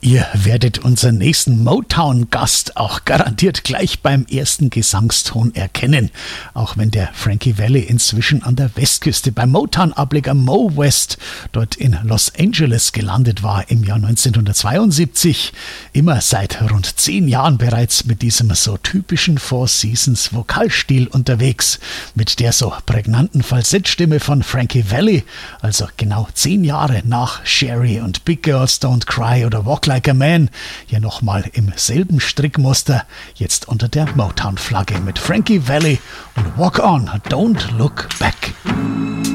Ihr werdet unseren nächsten Motown-Gast auch garantiert gleich beim ersten Gesangston erkennen. Auch wenn der Frankie Valli inzwischen an der Westküste beim Motown-Ableger Mo West dort in Los Angeles gelandet war im Jahr 1972. Immer seit rund 10 Jahren bereits mit diesem so typischen Four Seasons Vokalstil unterwegs. Mit der so prägnanten Falsettstimme von Frankie Valli, also genau 10 Jahre nach Sherry und Big Girls Don't Cry oder Walk Like a Man, hier nochmal im selben Strickmuster, jetzt unter der Motown-Flagge mit Frankie Valli und Walk On, Don't Look Back.